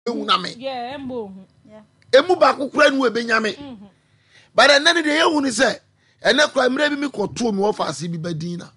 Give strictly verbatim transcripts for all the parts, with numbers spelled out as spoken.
ehuna me yeah embo yeah emu ba kokura nu ebenya me but ene ne de yehu ni se ene kura mre bi mi koto mi wo faase bi badina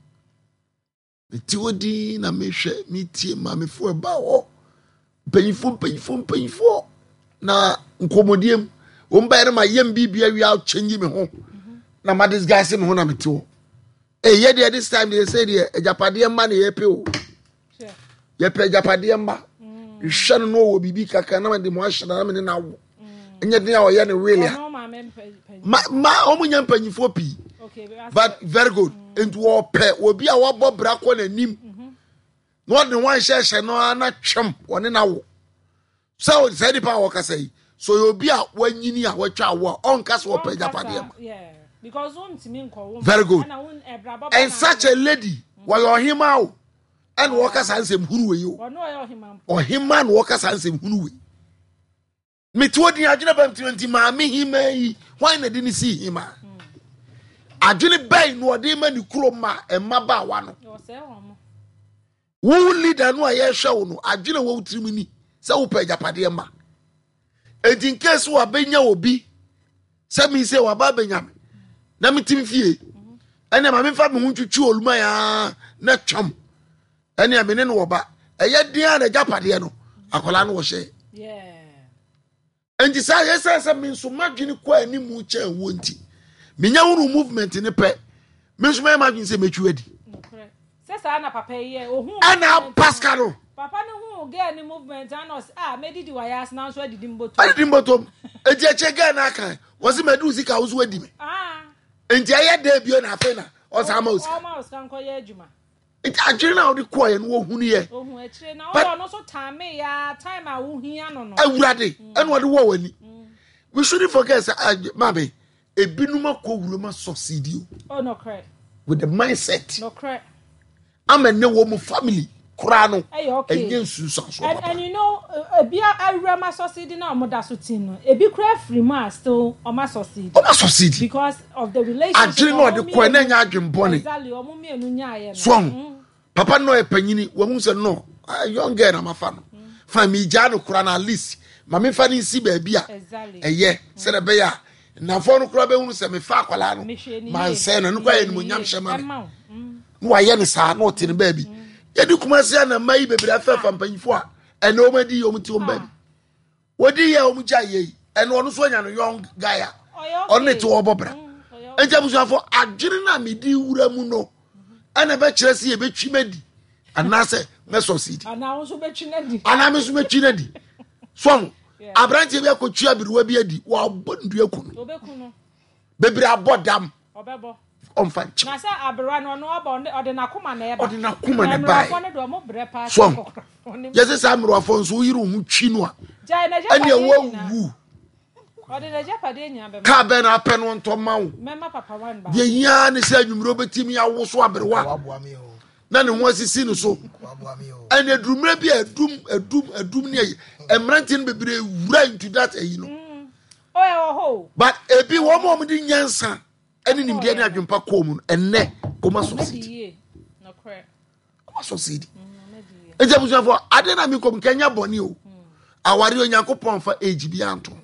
ti odi na me hwe mi tie ma me fo ba ho panyifo panyifo panyifo na nkomodiem o mba ma yem bibia wi out change me ho na ma disguise me ho na me ti o eh ye there this time they say the ejapade mba na ye pe o ye pe ejapade mba hwe no wo bibi kaka na me de mo ahye na me na wo enye den a o ye ne really ma ma o munya panyifo pi but very good into wo pe obi a wo bobra ko na nim no de wan hye hye no na twem woni na wo so say the power ka say so you be a wanyini a watwa wo on kasa wo pe japade yeah because one timi nko wo very good and such a lady wa your hima o and wo kasa nsem huruwe yo no your hima o hima no wo kasa nsem huruwe me to di adwena bam twenty ma me hima yi why na di ni si hima adwene bai no odi ma ni kuro ma emma ba wa no yo say wo wo leader no a ye hwe wo no adwene wo utirimi se wo pe japade ma and in case wa benya obi se mi se wa ba benya me na mi tim fie ene ma me fa me huntwutwu oluma ya na twam ene ya me ne no ba eye dia na japade no akola no wo hye yeah and this say say say me so madwene ko ani mu che wo nti menya wonu movement ne pe me so me madwene se metwu adi se sa na papa ye ohun ana pascalo papa no hu get any movement and us ah medidi wayas now so didi mboto didi mboto enti eche ga na kan wosi medu sika wo so adi me ah enti aye da bio na afa na o sa ma o sika o ma o sika nko ye adwuma enti adwene na odi ko ye no wo hunu ye ohun akire na o no so time ya time a wo hia no no awurade ene odi wo wani we shouldn't forget mabe ebinum akowuro ma succeed oh no correct with the mindset no correct am a ne wo mu family kura no okay enye nsusu so and, and you know ebia awura ma succeed na omoda so tin no ebi kura free ma still o ma succeed o ma succeed because of the relationship actually no de ko na nya adwembone exactly o mu mienu nya ye no so papa no e panyini wo hu se no young girl na mafa no fa mi ja no kura na list ma me fa ni si ba bia eye se de be ya na fo no kura be hu se me fa akwala no man se no no kwa ye no nyam hyema no wa ye no sa no tin ba bi ye di kuma se na mai bebira fa fa mpanyifo a ene o ma di o mti o ba bi wodi ye o mu ja ye ene ono so nya no young guy a ono ti wo bobra enja busuafo adwene na me di wura mu no ene be kire se ye betwi madi ana se me succeed ana wo so betwi na di ana me so betwi na di so abrante bi akotwi abiruwa bi adi wa bondu akunu obekunu bebira bodam obebo onfa nchi na sa abira no no oba ode na kuma na eba ode na kuma na bai so yesi sa amrofo nso yiru hu twi no a ene wo wu ode na japade nya be ka be na apɛ no nto ma wo mema papa wan ba ye nya ne sa adwumro betimi awo so aberewa na ne ho asisi no so ene drumre bi adum adum adum ne emrantin bebire wura into that ayi no oh eh ho but ebi wo mo mo di nyansa ene nim de na adwumpa ko mu enne ko ma succeed no correct ko ma succeed eje busu for ade na mi ko kenya boni o awari onyankopon fa age bi anto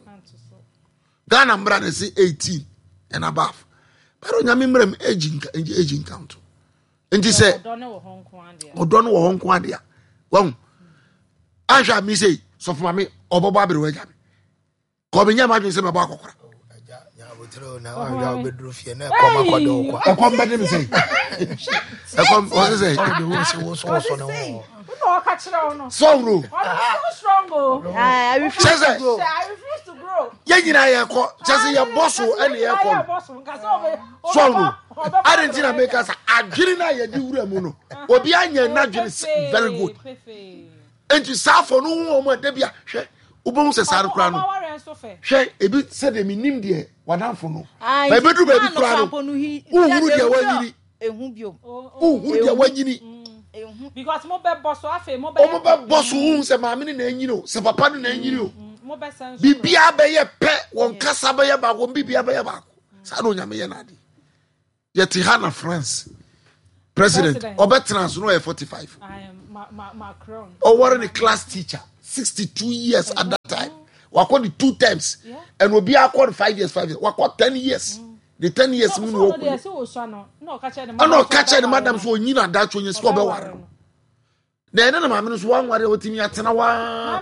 Ghana mbra na say eighteen and above pero nyame mram age age count enti say odono wo honko ade odono wo honko ade a won ahwa mi say so for me obobo abere wa jame ko be nyama dwen say me ba akokora na wa bedru fie na koma kodo kwa e kom bede mi say e kom o say de wo se wo so so na wo no ka kire wo no so ro so strong o ah I refuse to grow I refuse to grow ye nyina ye ko chese ye boss ene ye ko so ro adentina make us adwiri na ye di wura mu no obi anya na dwiri very good enti safo no hu o mo de bia hwe ubon se sare kura no hwe ebi se de minim de wadanfo no ba bedu ba bi kura no uhuru de wanyini ehun bio uhuru de wanyini ehun because mo be boss afa mo be mo be boss hu se maami ni na anyini o se papa ni na anyini o mo be sense bibia be ye pe won kasa be ye ba won bibia be ye ba sa no nyame ye na de ye Tihana France president obetrans no e forty-five I am Macron o wore ni class teacher sixty-two years at that time. We call the two terms. Yeah. And we'll be called five years, five years. We call ten years. Mm. The ten years. No, no, no, no, catch the madam. So you know that when you score the water. Then the man is one worry with me at Tanawa.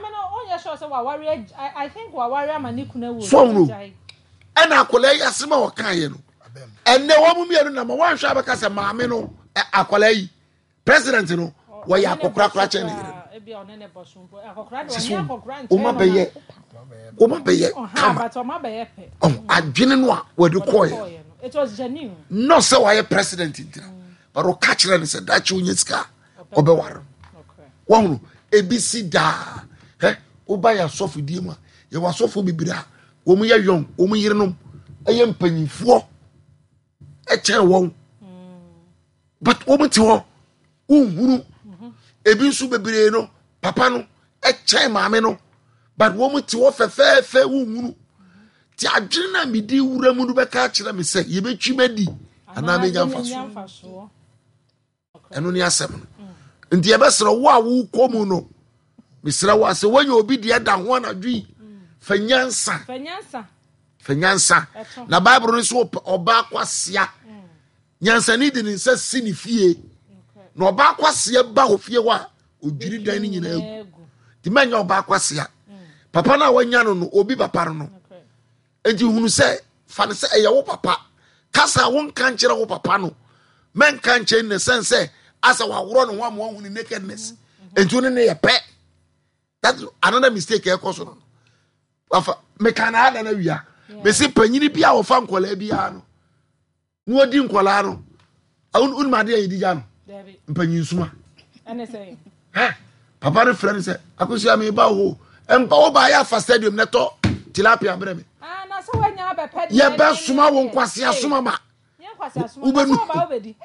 I think we worry Manikuna. So, and I call a small kind. And the woman be number one Shabaka, a mamino, a colleague, president, you know, where you are crackling. Uma beye, uma beye, come. I didn't know where to call you. It was genuine. No, so I a president in there, but I'll catch her and said that you in car or be war. One A B C da, eh? Obaya soft dima. You was so for me, woman young, woman you know, I am penny for a chair won't. But woman to her, who ebi nso bebre no papa no e chen maame no but wo mu ti wo fefe fe wunu ti adwene na me di wura mu no be ka kire me se ye betwi madi ana me nyamfa so eno ni asem nti ye besere wo a wo komu no me sere wo ase wo nya obi de da ho na dwi fanyansa fanyansa fanyansa na bible no so oba kwasia nyansa ni de ni se sinifie no ba kwase ba ofie wa odwiri dan ni nyina egu ti manya ba kwase papa na wanya no no obi papa no enti hunu se fa ne se eya wo papa kasa won kan kire wo papa no men kan kire ne sense asa wa woro no wa mo hunu nakedness enti ne ne ye pe that another mistake e koso no afa me kan ada na wia me se panyini bia wo fa nkola bia no no odi nkola no un un ma de yidi jano mpanyin suma ene say ha papa ne friend say akosia me ba ho empa wo ba ya fa stadium neto tilapia breme ah na so wanya ba pede ye be suma wo nkwase asuma ma ye nkwase asuma ubenu ba obedi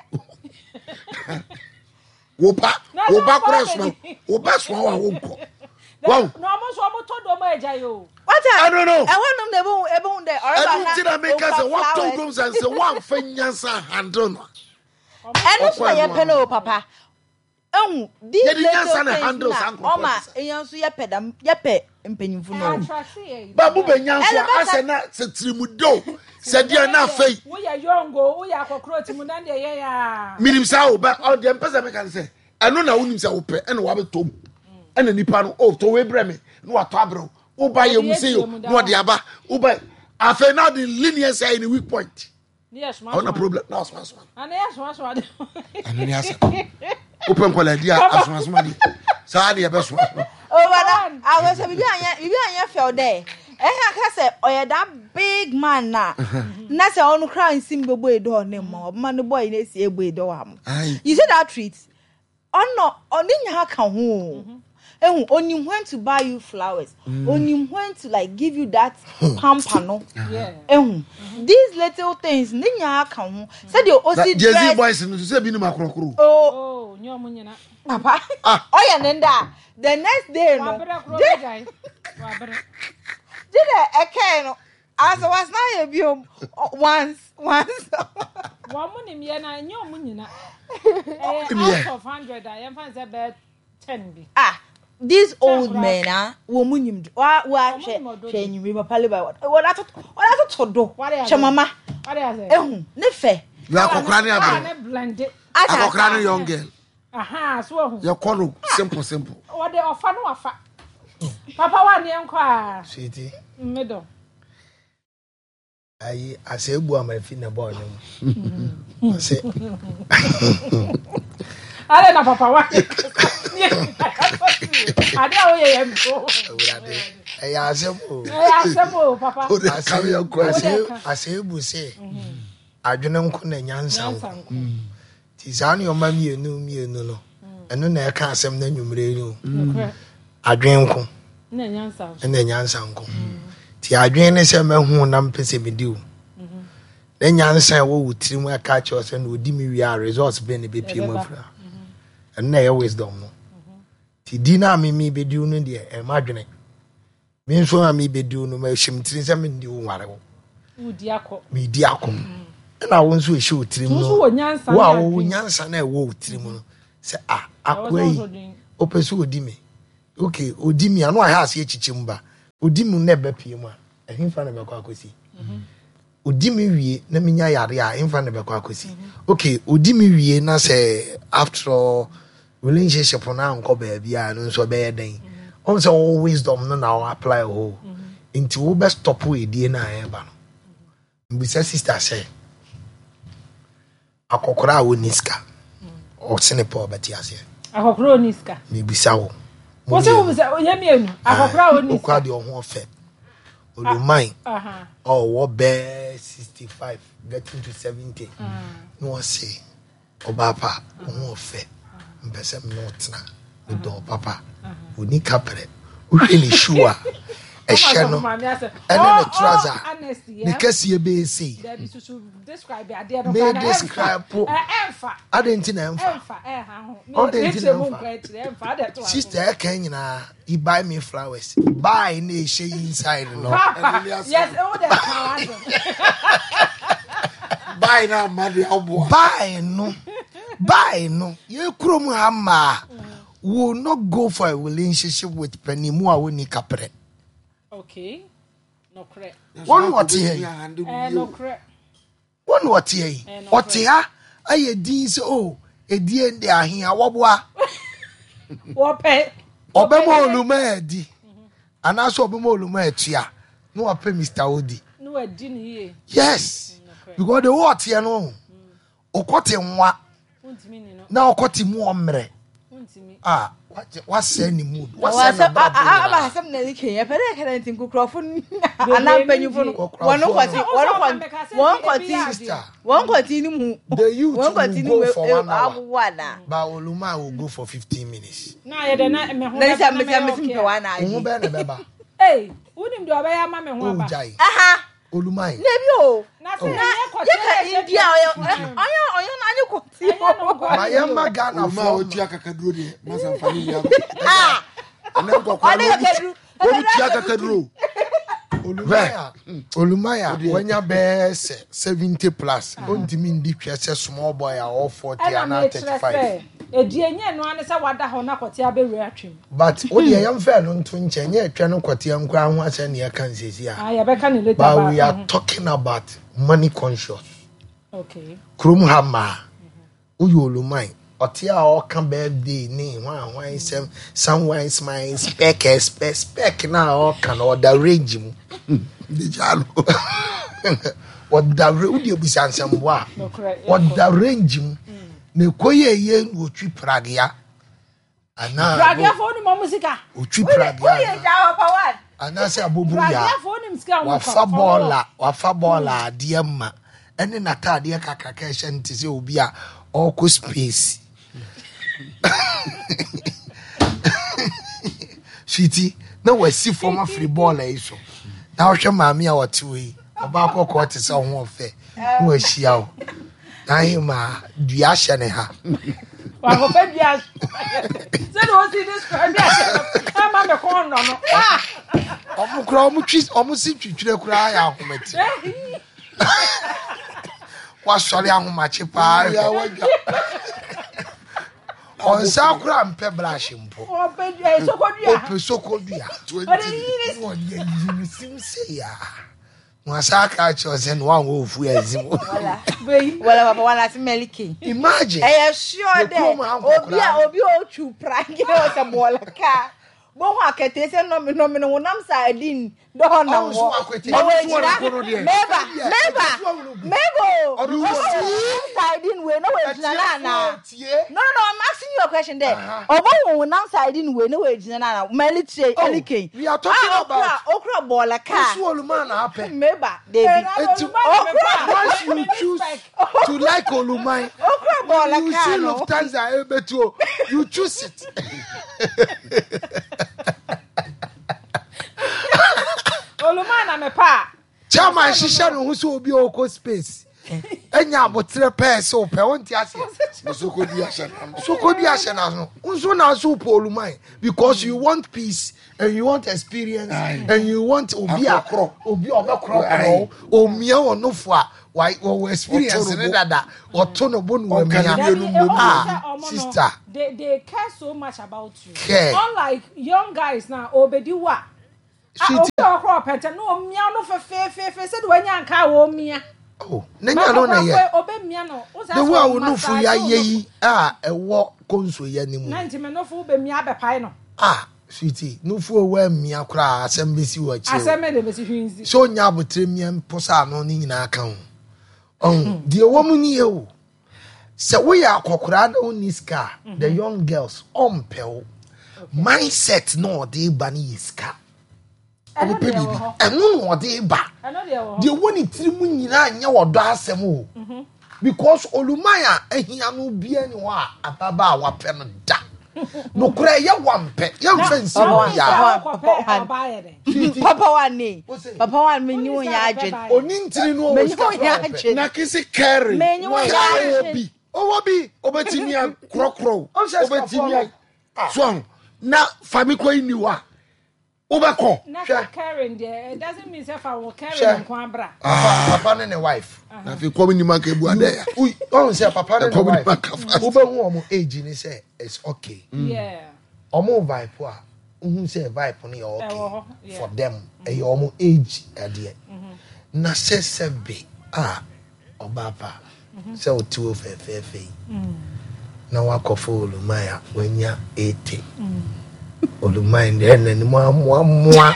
wo pa wo ba kura suma wo ba suma wa wo nko wow no mo so mo to do mo eja yo what I don't know e wonum de bo e bo de or ba na I make us what to do and say one fanyansa handle no eno so ye pe no papa ehun this little oma eyan so ye pe da ye pe mpanyimfu no babu benyanso ase na setirimudo se dia na fei wo ya yongo wo ya kokro ti mu na de ye ya minim sa o ba o de mpesa me kan se eno na wonim sa wo pe eno wa betom ena nipa no o to we breme no wa to abro wo ba ye mu se yo no de aba wo ba afa na the linear say in weak point. Yes, ma. No problem. No, so so. Ana yes, ma so. Ana yes. Open kola dia asoma asoma di. Sa dia be so. Oh, bada. I was be anya, be anya feel there. Eh ka say oya that big man na. Na say onu cry sim gbogbo edo ne mo. Man the boy na si egbo edo am. You see that treat? Ono oni nya ka ho. Eh only when to buy you flowers. Mm. Only when to like give you that pamper no. Yeah. Eh these little things ninya ka ho. Say the osi dress. Jezi boys no say bi ni makrokro. Oh, oh, nyo mo nyina. Papa. Ah. Oya nenda. The next day no. Wa bere kro guy. Wa bere. Did I okay no. As was na ye biom once once. Wa mo ni me na nyo mo nyina. Eh out of one hundred I am fan say be ten bi. Ah. These old men ah wo munyim wa wa hwe hwe nyimi papa le ba wa that wa that todo che mama what dey say ehun ne fe you akokra ne abe na blend akokra ne young girl aha so ehun you call no simple simple wa dey ofa no afa papa wa ne enko a sweetie middle ayi asebu amafi na boy no ase ale na papa wa ade a oye yem ko urade e ya asebo e ya asebo papa asebu se adwene nko na nyansa nko ti zani o ma mienu mienu no eno na e ka asem na nwumre ni adwene nko na nyansa na nyansa nko ti adwene ne se mahu na mpese mediu na nyansa wo wutiri mu aka che o se na odi mi wi a results be ne be pie mu afra eno na ye wisdom no ti dina me mi bediu no de e madwene me nso na mi bediu no ma himtiri se me ndi wo ware wo udi akọ mi di akọ na wo nso e hye otiri mu no wa wo nyansa na e wo otiri mu no se ah akọ yi opesu odi me okay odimi anu aha ase echichimba odimi na ebe piem a ehimfa na bekọ akosi odimi wie na minya yare a ehimfa na bekọ akosi okay odimi wie na say after all relationship na nko ba bia no so be den on say all wisdom no na apply ho into wo be stop we die na eba no mbisa sister say akokora a woniska o sene po beti ase akokora oniska me bisa wo wo se wo bisa yamienu akokora oniska okwa de ohun ofe olumai aha oh wo be sixty-five getting to seventy no say obapa ohun ofe mbese mnotna me do papa oni kapre wo hwe ni shua ehye no ene ne trouser ni kase be say describe ade no me describe emfa ade na emfa emfa eh ha ho ade nti na emfa ade to sister kan nyina he buy me flowers buy na ehye inside no yes oh the flowers buy na made obo buy no buy no ye krom hamma will not go for a relationship with Penimu a woni kapre. Okay. No correct. One what here? Eh no correct. One what here? What here? Aye din say oh, e die ndi ahia woboa. Wo pe. Obemo oluma edi. Ana so obemo oluma etua. No wa pe Mister Odi. No edi ni ye. Yes. Because the what here no. Okote nwa. Untimi ni no. Na okote mu omre. Ah, what what say ni mood? What say na bad? Ah, ah, ah, some na like here. Pere kere ntin kukrofo ana mpanyu no. Wonu kwati, wonu kwati, wonu kwati sister. Wonu kwati ni mu. The youth wonu kwati ni go for one hour. Abuwana. Ba Oluma will go for fifteen minutes. Na ye de na me ho. Na say me say me simpe one hour. Ohu be na beba. Eh, unim de obeya ma me ho aba. Aha. Olumai. Lebi o. Na say ye kwati. Ye ka India oyo. Oyo oyo na anyu kwati. Ma ye ma Ghana ma for otua kakaduro de masa family ya. Ah. Ana ko kwa no. Wo tia kakaduro. Olumaya. Olumaya wanya be seventy plus. Ontimi ndi twese small boy a all forty and thirty-five. Edi enye no ane say wada ho na kwati aberu atwem. But o de yam fa no nto nche nye atwa no kwati ankwa ho ase ne ka nsesi a. Ah, ya be ka ne later but we are talking about money conscious. Okay. Krum hama. Uyo Olumai. Otia all come birthday ni one one sem someone smile spec spec spec na all can order range mu. Di jalo. What the radio be sansam wa. What the range mu. Ne koye ye otwi pragia. Ana pragia for ni musika. Otwi pragia. Oye jawo pa wan. Ana se abobu ya. Pragia for ni musika. Wa fa bola, wa fa bola ade ma. Ene natade kakaka ehye nti se obi a all space. Shiti na wasi former free baller iso na wo hwe maami a wote we oba akoko te se ho ofe wo ahia wo na hima dua hye ne ha wa go pe dua se no see this crowd ya ma me kon no no omu kra omu twi omu si twitwire kra ya ahomati wa sori ahomache pa Ya waja. on sakura mpe brush mpo o pe dua sokodua o pe sokodua twenty one year you sim say ya Mwasaka chosen one wo fu azim. Wala. Wala papa wala simeliki. Imagine. Eh sure there. Obi a obi o chu prange o se bola ka. Bo ho akete se no me no me no nam sardine do na wo. Meba, meba. Mebo. Sardine we no we jina na na. No no I'm asking you a question there. Obo wo nam sardine we no we jina na na. Melitri elike. We are talking about okra bola ka. This one man happen. Meba, David. Once you choose to like Olumai, okra bola you ka. see Lufthansa Ebeto, you choose it. Olumai na me pa. Chama shisha no hu so obi oko space. enya abotre pe se o pe won ti ase so ko di ashana so ko di ashana no unso na so polumai because you want peace and you want experience Aye. and you want obia obi obekro kro omia wonofo a why we experience ne dada oto no bonu omia sister they they care so much about you care. Unlike young guys now obedi wa ah okro pete no omia no fe fe fe fe said when yanka wo omia oh nenya no na ye obemia no the way we no fu ya ye ah ewo konso ye ni mu ninety me no fu obemia be pai no ah sweetie no fu owa mia kra asem besi wa chi asem de besi hwinzi so nya abotre mia posa no ni nyina aka ho on the woman ni e wo se we ya akokora na oni ska the young girls on pel mindset no dey ba ni ska eno de wo eno no dey ba eno de wo the one tiri mu nyina anya wodo asem o because olumaya ehia no bia ni wa ababa wa pe no da no kura ye wampe ye mfansi bia papa one ni papa one me nyu ya adwen oni ntiri no o ska na kisi carry me nyu ya adwen owo bi obetimi a krokro obetimi a so na fami ko ni wa obeko na carrying there it doesn't mean say fa wo carrying kwa bra papa and wife na fi ko ni man ka bu ade ya ui on say papa and wife obehu omo age ni say it's okay yeah omo vibe a uhun say vibe ni okay for them e omo age ade na say sebe ah obaba say o two fe fe fe na wakofo olumaya wenya eighty olumaya ndi ene ni mwa mwa mwa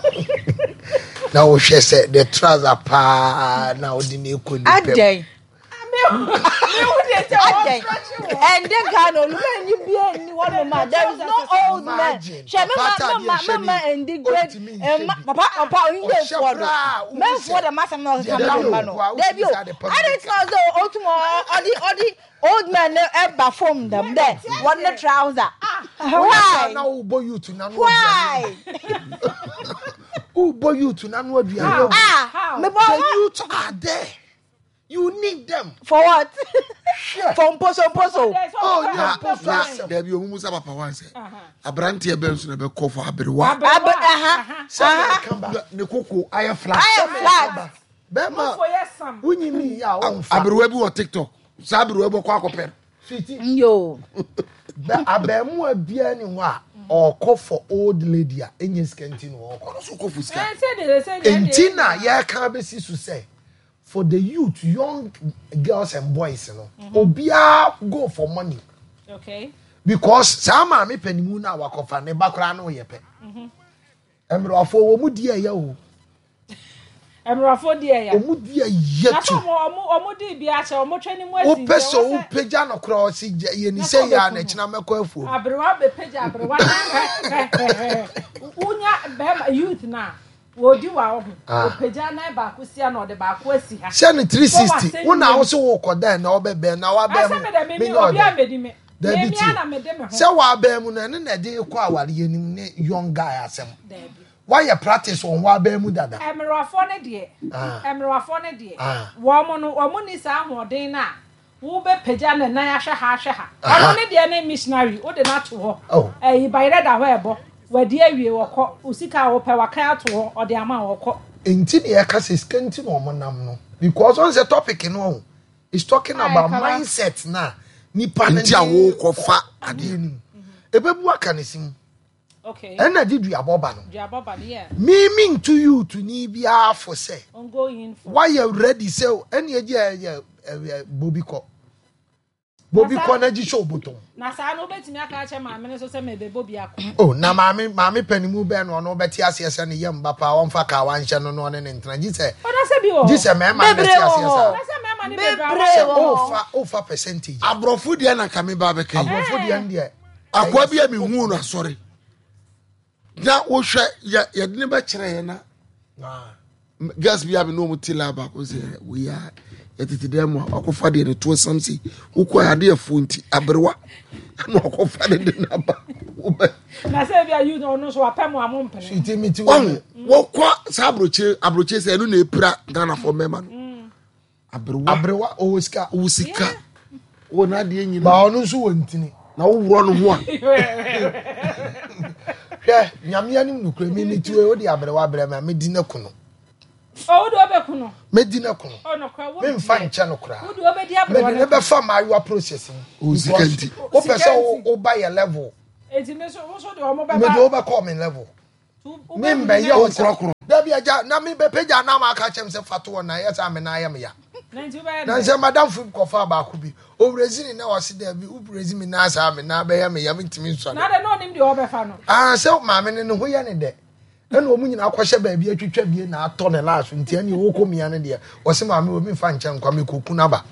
na o hwe say the trouser pa na odi na ekoni pe adai me who dey say adai and the gan olumaya ni bia ni one man there is no old man she me ma ma ma and the great papa papa only for do men for the master no come man no there be o and it was the ultimate odi odi old man ever form them there one the trouser why now ubo you to na no why ubo you to na no aduane ah me the youth are there you need them for what for poso poso oh yeah poso there be omumu sa papa wan say abrante e ben so na be call for aberewa aha aha ne koko aye flat aye flat be ma for yesam unyi mi ya on aberewa bi wo TikTok sa aberewa bo kwa akopere fiti yo be abemu abia ni ho a or for old lady a enye skenti no or so ko fuska eh say they say entina ya kan be si so say for the youth young girls and boys no obia go for money okay because sama me panimu na wakofa ne bakra na oyepe mhm emro afo wo mu die ya o emrafo die ya omu die yetu na omo omo di bia che omo twani mu asi o peso o peja no kro si ye ni se ya na kina meko afu abrewa be peja abrewa unya be youth na wodi wa ho o peja na ba ko sia na o de ba ko asi ha se ni three sixty wona wo so wo koda na obebe na wa be mu me obi amedi me me mi ana me de me ho se wa be mu na ne na de ko aware yenim ne young guy asem why you practice on wa be mu dada emrafo ne de emrafo ne de wo mo no wo mo ni sa ahoden na wo be peja na nan ahwe ha ahwe ha ono ne de na missionary o de na to ho eh bayre da ho ebo wadi awie wokọ usika wo pe waka ato ho o de ama wokọ enti ne ya ka se skenti no mo nam no because on the topic no is talking about mindset na nipa na ntia wo kofa ade ni ebebu aka ne sim okay and na di duaboba no duaboba yeah me mean to you to ni bia for say ongoing for why you ready say any eje bobiko bobiko na ji show button na sa no betimi aka ache ma me so say me be bobi akọ oh na maami maami panimu be no no beti asese ne yem bapa won fa ka wan hye no no ne ntra ji say o na se bi o ji say me ma beti asese na se me ma ni be bra o fa o fa percentage abrofu de na kame ba be kai abrofu de ndie akwa bia me hu no sorry na wo hwe ye de ne ba kire ye na gas bia be no mutila ba ko say we are yetiti dem akofa de ne to samsi ukwa ade afonti abrewa na akofa de na ba na se bia you no so apem amompene shiti miti wo wo kwa sabroche abroche se no na epira Ghana for mema no Abrewa. Abrewa o sika. O sika. O na de nyina. Ba onu so wontini. Na wo woro no ho a. Hwe, nyame anim nukure mi mi tiwe o de abrewa abrema me di na kuno. Oh, do be kuno. Me di na kuno. Oh no kwa wo. Me mfa nche no kura. Wo do be di abrewa. Me be fa mayo processing. O sika nti. O pese o buy a level. Eti me so wo so de o mo be ba. Me do be call me level. Me mbe ye o krokro. Da bia ja na me be peja na ma ka chem se fato na yes am na ya me ya. Na nse madam fu ko fa ba ku bi. O Brazil na o se da bi, o Brazil mi na asa me na be ya me ya me ntimi nso. Na de no nim de o be fa no. Ah se ma me ne ho ya ne de. Na o mu nyina akwahye ba bi atwitwa bi na ato ne last ntia ne wo ko mia ne de. O se ma me o mi fa nche nkwa me koku na ba.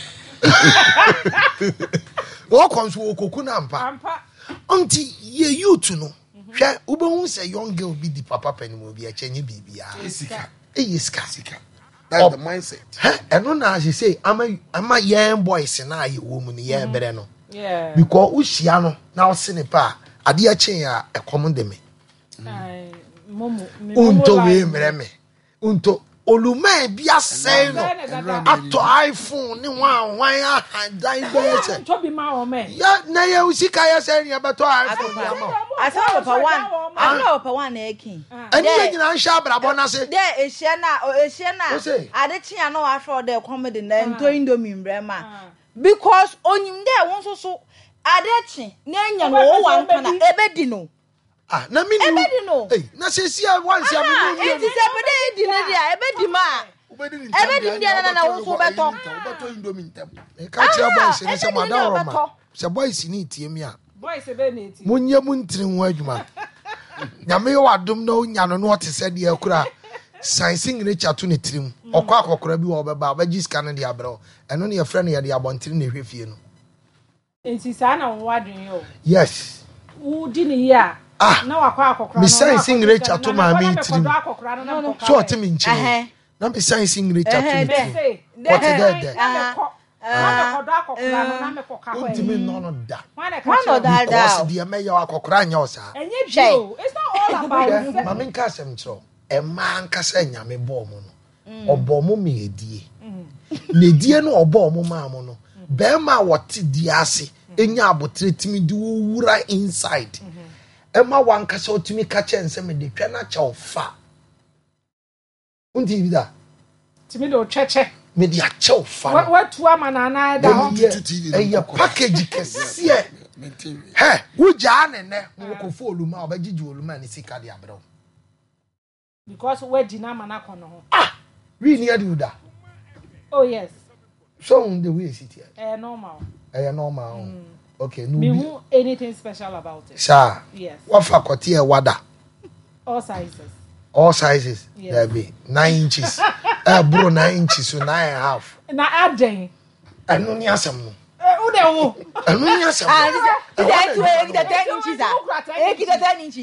O konso o koku na mpa. Ampa. Unti ye youth no. Hwe ubon say young girl be the papa penimu bi a chenye bibia. Sika. E sika Sika. That's the mindset. Eno na she say ama ama young boys na ye wo mu ni ye bere no. Yeah. Because ushia no na o se ne pa ade a chen ya e komo de me. Ai momo. Unto we mere me. Unto oluma bi asay no. Ato iPhone ni wan wan ahandan be se. To be ma o me. Ya na ye usika ya say ya beto iPhone ya ma. Asa papa one. Asa papa one na ekin. Ani ye nyina nhya brabo na se. De ehia na ehia na ade chia na wa fro de comedy na ento indomie mbrema. Because onyim de won so so ade chi na enya no wo wan kana ebedi no. Ah, na mi no. Eh, na se si a wan si a mi no. Eh, ti se bede di na dia ebedi ma. Ebedi dia na na wo so beto. Beto indomie ntem. E ka kira boys ni se madam Roma. Se boys ni tie mi a. Boys be na tie. Munye mu ntiri ho adwuma. Nyame yo adom na onya no no te se de akura. Science nature to ne tirim. Okwa akokora bi wo beba, obaji scan de abro. Eno ne ye frɛ ne ye de abontiri na hwefie no. Enti sa na wo wadwen yo. Yes. Wo di ne ya. Ah, na wakwa akokora. Mi science nature to ma mi tirim. So oti mi nchi. Na mi science nature to me tirim. What is that? Ah, na me koka ho. Oti no no da. One no da da. Because the me ya akokora anya osa. Enye bio. It's not all about. Ma mi nka sem tro. E ma nka se nyame bo mo no. Obo mo me edie. Na edie no obo mo ma mo no. Be ma wote di ase. Enya abotre timi di wura inside. Emma wan kasa otimi ka chense me de twa na cha ofa. Unti bi da. Timi do cheche. Me de a cha ofa. What what to ama na na da ho. Eh ya package kese. He, wo ja ne ne, wo ko fo oluma, obagiji oluma ni sika de abro. Because we di na ma na kono ho. Ah, we near do that. Oh yes. So on the way sit here. Eh normal. Eh normal. Mm. Okay, no. Me who anything special about it? Sir. Yes. What faculty e wada? All sizes. All sizes. Yes. There be nine inches. Eh bro nine inches so nine and a half. Na aden. Anu ni asem no. Eh u de wo. Anu ni asem. Ah, that two the ten inches ah. Eh the ten inches.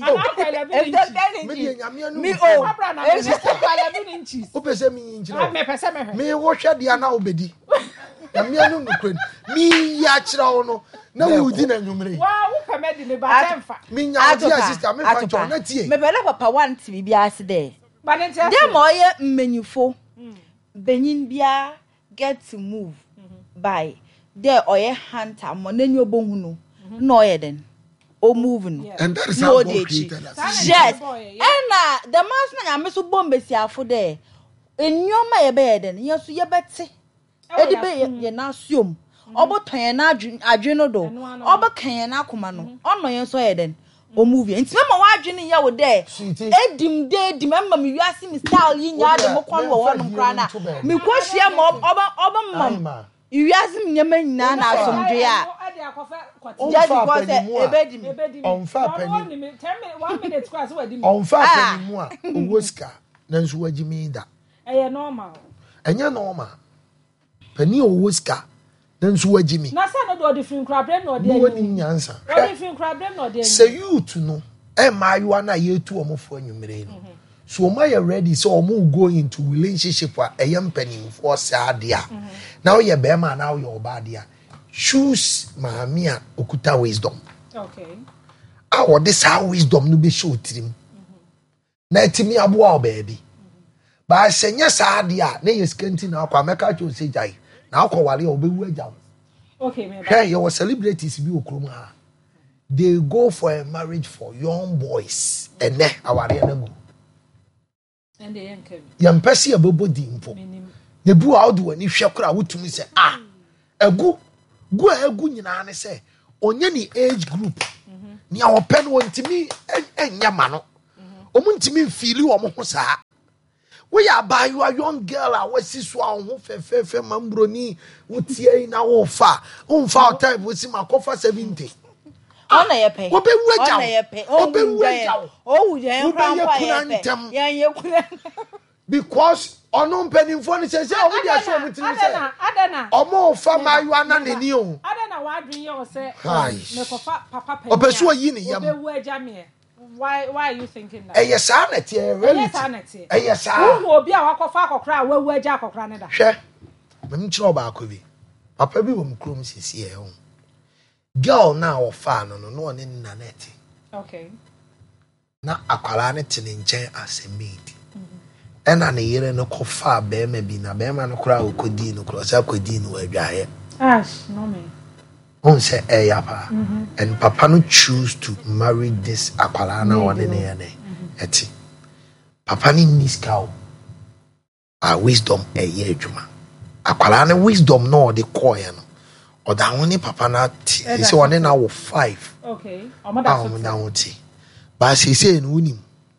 Me dey nyame anu. Me oh. Eh eleven inches. O pese mi inch no. Me pese me. Me wo hwe dia na obedi. Nyame anu nukwen. Mi ya kira wo no. Na wo di na nwumre. Wa wo peme di me ba temfa. Mi nya dia sister me fa cho na tie. Me bele papa one ti bi ase de. Ba ne tie. Dem oye mmenyufo. Benyin bia get to move by there oye hunter mo na nyu obohu no na oye den o move no. And that is how God created us. Yes. And na the man na nyame so bombe siafo de enyoma ye be den ye so ye bete edi be ye na suom oboton ye na adwe no do obokan ye na akoma no ono ye so ye den o move nti mama wa adwe ne ye wo de edim de edim mama mi wiase mi style yi nya de mo kon wo wonu kra na mi kwahia mo oba oba mam wiase mi nyama nyina na asomdwe a just because ebedim onfa pani one minute class we di onfa pani mu a owoska na nso wagimi da eh normal enya normal pani owoska na nso wagimi na sa no do different crab no de woni nyansa do different crab no de say you to know e maayiwa na yetu omofo anwumere no so ma you ready so omo go into relationship a eyam panimfo saade a now you be ma now you obade a choose maami a okuta wisdom. Okay. Ah, what this how wisdom no be show trim. Na etimi aboa o baby. ba senye saadia na ye skenti na akwa meka cho se jai na akwa wale obewu agya okay me hey your celebrities bi okrom ha they go for a marriage for young boys and ne aware na go and they yankem yam pese abebo di mpo ne bu a odo ani hwe kora wotumi se ah egu gu a egu nyina ne se onye ni age group ni a open wontimi enya ma no omuntimi feel wo mo ho saa we ya buy you a young girl a wasi so a ho fefefe mambroni wotie na wo fa wo fa type wo si makofa seventy ona ye pe obe wuaja ona ye pe obe wuaja o wu je nkran kwa ye pe yan ye kura because ono mpanimfo ni se se o dia so mutiri se adana adana omo fa mayu ana neni o adana wa adwen ye o se me kofa papa pe obesu yi ni yam obe wuaja me why why are you thinking that eh yes anete reality eh yes ah wo obi a wakofa akokra wa wuaja akokra ne da hwe mem kire ba akobi papa bi wo mkrom sisi e ho girl na wo fa no no no ne na net okay na akwara ne tene nchen as a maid ena ne yere no kofa be ma bi na be ma no kra okodi no kra sa kodi no adwaye ash no me on say eh yapa and papa no choose to marry this akwara na one ne ye ne eti papa ni niska a wisdom eh ye adwuma akwara ne wisdom no de koye no o da woni papa na ti say one na wo five okay o ma da so na woti ba say say no unim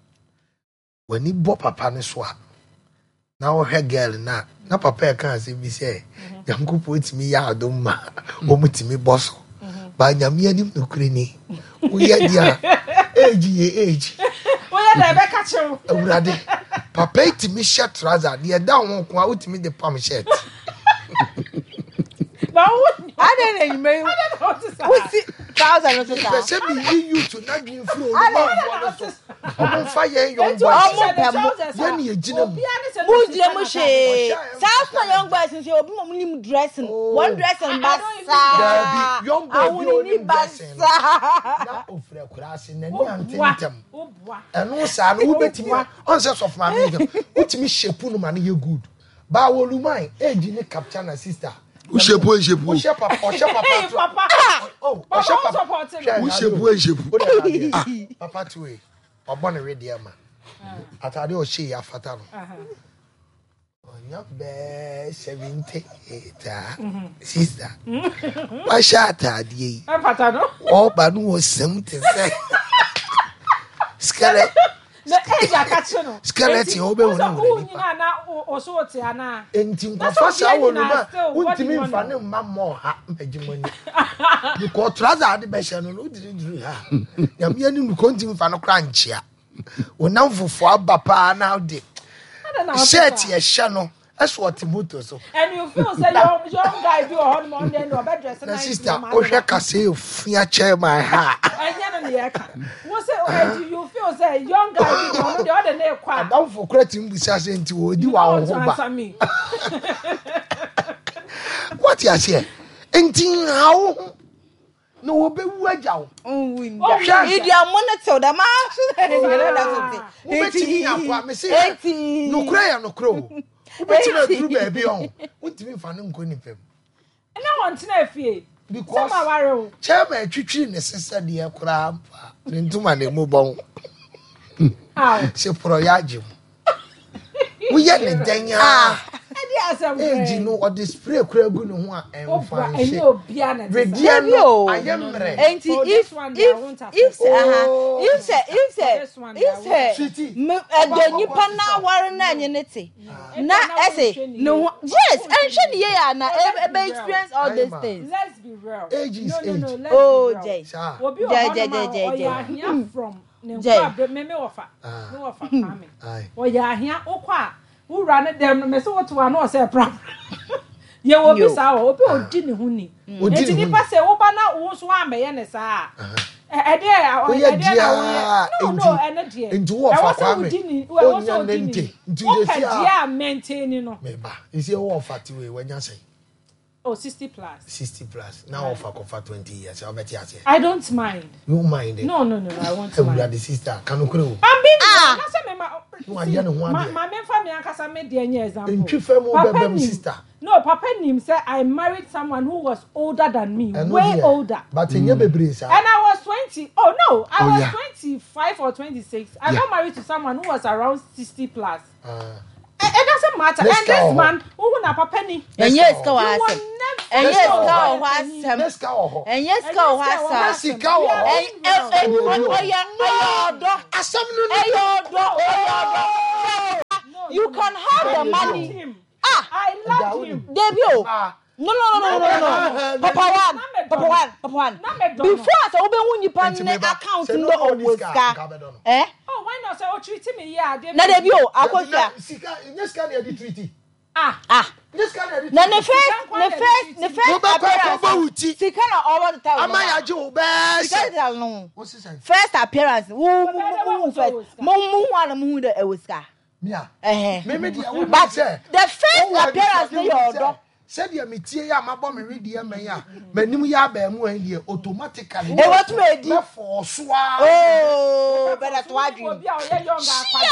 wani bo papa ne so a na wo hwe girl na na papa e kan say bi say yankopo timi ya adoma o mutimi boso ba nyame anim no kure ni wo ye dia age ye age wo ye da be ka chew awurade papa timi shirt trouser de da won ko a utimi de pam shirt ba wo ade na nyime wo si thousand no ta se bi you to na dream flow no ma so o fire young boy o mo ye ni ejina mu bu jire mu she sa young boys nse obi mo nim dressing one dressing basa young boy bi o dressing na ofre kurase na ni antentem eno sa no wo betimi on se sof ma me utimi shepu no ma ne ye good ba wolumai age ni capture na sister Who shepu and shepu? Who shepu? Who shepu? Papa. Oh, who shepu? Who shepu and shepu? Papa tuwe. Obone ready ama. Atade o she ya fata no. Onya be seventy ta. Sister. Wa sha atade yi. E fata no. O ba no o seventy say. Skele. Na eja kache no. Skeleton obe wona wona. Wo nyina na oso ote ana. Enti nkofa sa wonuma. Untimi mfa ne mammo ha mpagimani. Because trouser ade be hye no no diri diri ha. Nyame ani nu konti mfa no kra nchia. Wonam fofo aba pa na de. Shirt ye hye no. That's what moto so. And you feel say young young guy do on Monday no be dress na sister o hwe kase ofia chair my ha. Anya no ne ka. Wo say you feel say young guy do on the other na kwa. Adam for create mbusa say nti wo di wa wo ba. What you say? Nti how no wo be wu agya wo. Oh win. If you are monitor the ma so you know that it. Wo betimi akwa me say. No kra ya no kro. Ubeti na duru baby on. Untimi fa ne nko nipem. Na won tina afie. Because sama ware o. Chema atwitwi ne sesa de akura ampa. Ne ntuma ne mu bon. Ah. Se pro yaje mu. Wo ye ne danya. Ah. Edi asem. Eji no o display kura gu ne ho a enfa nche. Enye obia na. Redia no ayemre. Enti if if if aha if say if say if say adonipa na ware na anye nete. Na ese no yes enhwe ne ye na e experience all these things. Let's be real. Age is no, no, age. No, oh jay obi o jay jay jay jay from ne kwa me me ofa me ofa kame o ya ahia okwa wura ne dem me se woto wa no se pra ye wo bi sa o obi odi ne hu ni enti ni pa se wo ba na wo so am ye ne sa e de e de na wo no ene de enti wo fa kwa me wo so odi ni enti de sia o ka maintain no me ba isi wo fa ti we wanya say oh sixty plus sixty plus now offer for twenty years I bet you I don't mind you mind it? no no no I want to mind the sister can you I'm being ah na say me no anya ne ho ade ma me fa me ankasa me de any example ntwi fam obebem sister no papa nim say I married someone who was older than me way older but enye bebre sa and I was twenty oh no I oh, was yeah. twenty-five or twenty-six I yeah. got married to someone who was around sixty plus uh. It, it doesn't matter. Let's and this go. man, who na papa ni? And yes, go on. ask. And yes, go ask. Let's go. And yes, go ask. Let's go. And and oh yeah, oh yeah, asam no. You can have the money. Ah, I love him. Debut. No, no, no, no, no, no. Papa one, Papa one, Papa one. Before I open when you pan the account in the Oscar. Eh? Oh, why not say, oh, treat me, yeah. Na debut, I go there. Sika, yes, can you the treaty? Ah, ah. Yes, can you Na the first, the first, the first appearance. Sika na all the time. Amaya jo best. Sika no. What's this? First appearance. Who, who, first. Mo, mo, one, mo, the Oscar. Yeah. Eh. Me, me, but the first appearance they your said ya metie ya mabọ me ready am ya manim ya ba mu an die automatically e what made me force wa oh better to adwin obi a oye younger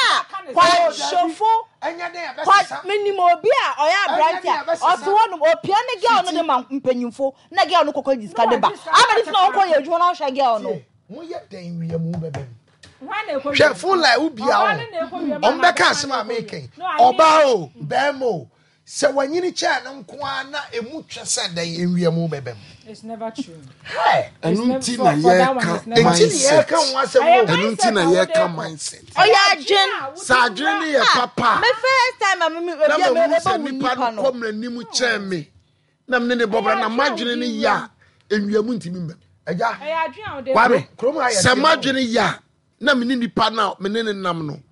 kwa shofo enya dey ya kwa minim obi a oya abrantia oto wonu opia ne girl no de ma mpanyimfo na girl no kokọ diska de ba amani na onko ye adwuma na hwa girl no mo ye den wiye mu bebem wana ekọ hwe full like ubi a o mbeka asema making oba o bemo se wanyini cha na nkoa na emu twese dan enwiamu bebem it's never true hey enunti na ye ka enunti ye ka ho asem enunti na ye ka mindset oya adwen sa adwen ne ye papa me first time am me obi am me ba nipa no komra nimu che me na me ne bobra na madwene ne ya enwiamu ntimi mbem agya oya adwen a de kwame krom aye se madwene ya na me ne nipa na me ne nam no